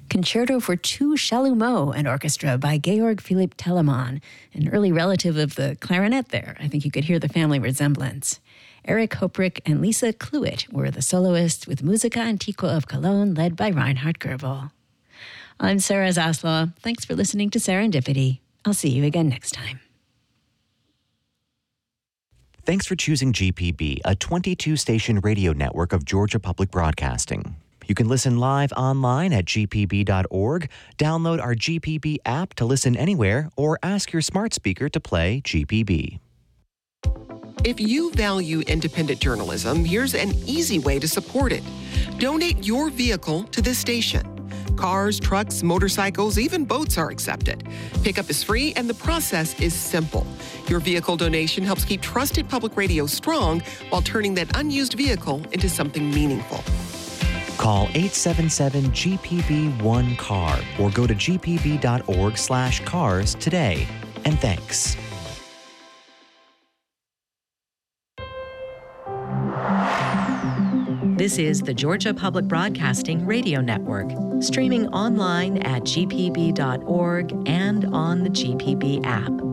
Concerto for Two Chalumeau and Orchestra by Georg Philipp Telemann, an early relative of the clarinet there. I think you could hear the family resemblance. Eric Hoprick and Lisa Kluit were the soloists with Musica Antiqua of Cologne, led by Reinhard Goebel. I'm Sarah Zaslaw. Thanks for listening to Serendipity. I'll see you again next time. Thanks for choosing GPB, a 22-station radio network of Georgia Public Broadcasting. You can listen live online at gpb.org, download our GPB app to listen anywhere, or ask your smart speaker to play GPB. If you value independent journalism, here's an easy way to support it. Donate your vehicle to this station. Cars, trucks, motorcycles, even boats are accepted. Pickup is free and the process is simple. Your vehicle donation helps keep trusted public radio strong while turning that unused vehicle into something meaningful. Call 877-GPB-1-CAR or go to gpb.org/cars today. And thanks. This is the Georgia Public Broadcasting Radio Network, streaming online at gpb.org and on the GPB app.